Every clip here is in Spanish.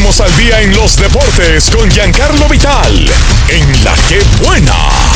ponemos al día en los deportes con Giancarlo Vital, en La Que Buena.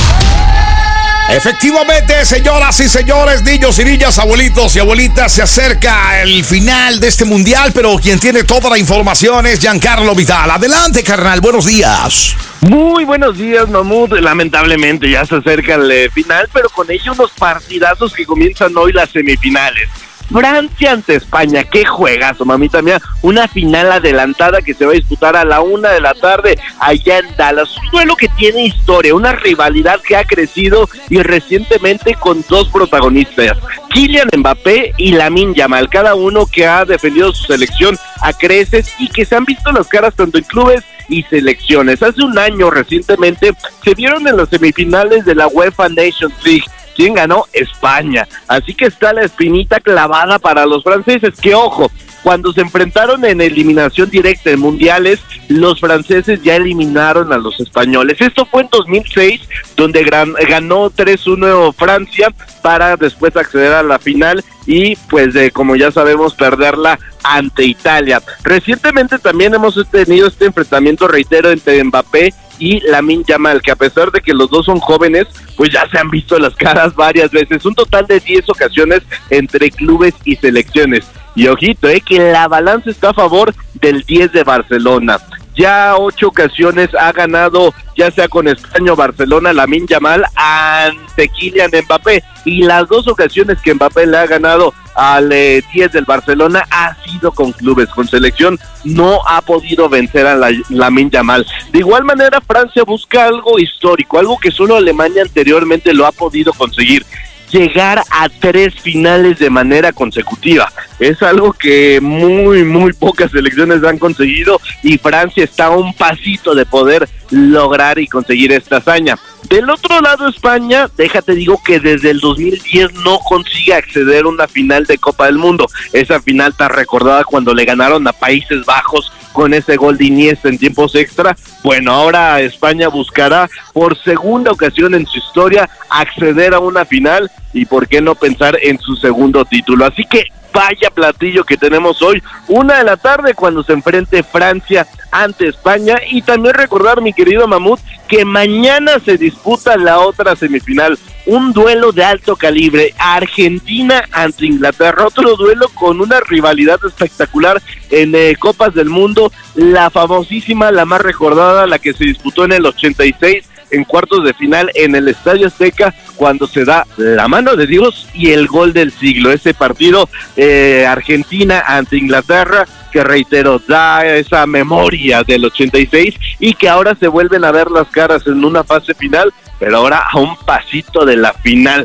Efectivamente, señoras y señores, niños y niñas, abuelitos y abuelitas, se acerca el final de este mundial, pero quien tiene toda la información es Giancarlo Vital. Adelante, carnal, buenos días. Muy buenos días, Mamut. Lamentablemente ya se acerca el final, pero con ello unos partidazos que comienzan hoy las semifinales. Francia ante España, qué juegazo, mamita mía, una final adelantada que se va a disputar a la 1 de la tarde allá en Dallas, un duelo que tiene historia, una rivalidad que ha crecido y recientemente con dos protagonistas, Kylian Mbappé y Lamine Yamal, cada uno que ha defendido su selección a creces y que se han visto las caras tanto en clubes y selecciones. Hace un año recientemente se vieron en las semifinales de la UEFA Nations League. ¿Quién ganó? España. Así que está la espinita clavada para los franceses, que ojo, cuando se enfrentaron en eliminación directa en mundiales, los franceses ya eliminaron a los españoles. Esto fue en 2006, donde ganó 3-1 Francia para después acceder a la final y pues como ya sabemos perderla ante Italia. Recientemente también hemos tenido este enfrentamiento, reitero, entre Mbappé y Lamine Yamal, que a pesar de que los dos son jóvenes, pues ya se han visto las caras varias veces, un total de 10 ocasiones entre clubes y selecciones. Y ojito, que la balanza está a favor del 10 de Barcelona. Ya 8 ocasiones ha ganado, ya sea con España o Barcelona, Lamine Yamal ante Kylian Mbappé, y las 2 ocasiones que Mbappé le ha ganado al 10 del Barcelona ha sido con clubes, con selección no ha podido vencer a Lamine Yamal. De igual manera, Francia busca algo histórico, algo que solo Alemania anteriormente lo ha podido conseguir: llegar a 3 finales de manera consecutiva. Es algo que muy pocas selecciones han conseguido y Francia está a un pasito de poder lograr y conseguir esta hazaña. Del otro lado, España, déjate digo que desde el 2010 no consigue acceder a una final de Copa del Mundo. Esa final tan recordada cuando le ganaron a Países Bajos con ese gol de Iniesta en tiempos extra. Bueno, ahora España buscará por segunda ocasión en su historia acceder a una final y por qué no pensar en su segundo título. Así que vaya platillo que tenemos hoy, 1 de la tarde, cuando se enfrente Francia ante España. Y también recordar, mi querido Mamut, que mañana se disputa la otra semifinal, un duelo de alto calibre, Argentina ante Inglaterra, otro duelo con una rivalidad espectacular en Copas del Mundo, la famosísima, la más recordada, la que se disputó en el 86, en cuartos de final en el Estadio Azteca, cuando se da la mano de Dios y el gol del siglo. Ese partido Argentina ante Inglaterra, que reitero, da esa memoria del 86 y que ahora se vuelven a ver las caras en una fase final, pero ahora a un pasito de la final.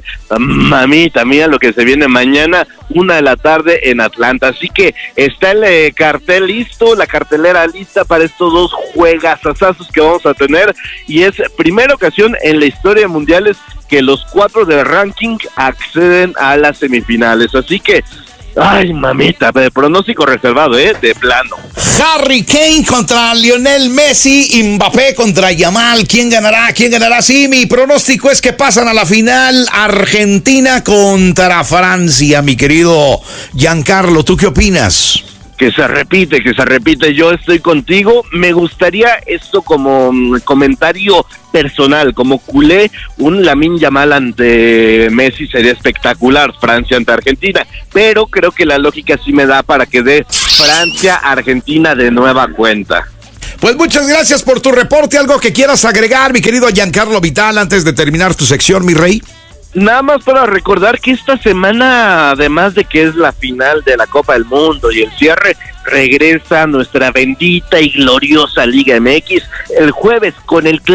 Mamita mía, lo que se viene mañana, 1 de la tarde en Atlanta. Así que está el cartel listo, la cartelera lista para estos dos juegazazazos que vamos a tener, y es primera ocasión en la historia de mundiales que los 4 del ranking acceden a las semifinales. Así que ay, mamita, de pronóstico reservado, de plano. Harry Kane contra Lionel Messi, Mbappé contra Yamal. ¿Quién ganará? ¿Quién ganará? Sí, mi pronóstico es que pasan a la final Argentina contra Francia, mi querido Giancarlo. ¿Tú qué opinas? Que se repite, yo estoy contigo. Me gustaría esto como comentario personal, como culé, un Lamine Yamal ante Messi sería espectacular, Francia ante Argentina, pero creo que la lógica sí me da para que dé Francia-Argentina de nueva cuenta. Pues muchas gracias por tu reporte. ¿Algo que quieras agregar, mi querido Giancarlo Vital, antes de terminar tu sección, mi rey? Nada más para recordar que esta semana, además de que es la final de la Copa del Mundo y el cierre, regresa nuestra bendita y gloriosa Liga MX el jueves con el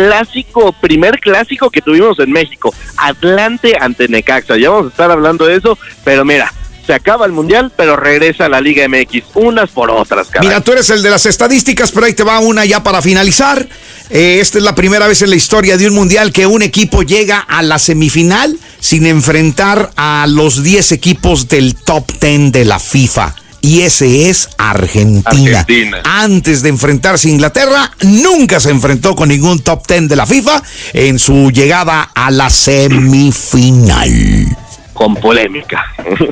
primer clásico que tuvimos en México, Atlante ante Necaxa. Ya vamos a estar hablando de eso, pero mira, se acaba el mundial, pero regresa a la Liga MX, unas por otras, caray. Mira, tú eres el de las estadísticas, pero ahí te va una ya para finalizar. Esta es la primera vez en la historia de un mundial que un equipo llega a la semifinal sin enfrentar a los 10 equipos del top 10 de la FIFA. Y ese es Argentina. Antes de enfrentarse a Inglaterra, nunca se enfrentó con ningún top 10 de la FIFA en su llegada a la semifinal. Con polémica.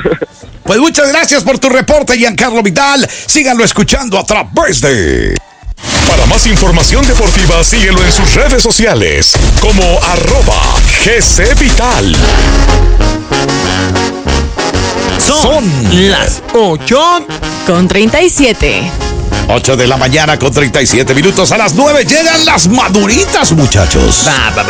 Pues muchas gracias por tu reporte, Giancarlo Vital. Síganlo escuchando a través de Para más información deportiva, síguelo en sus redes sociales como @GCVital. Son las 8:37. 8 de la mañana con 37 minutos. A las 9 llegan las maduritas, muchachos.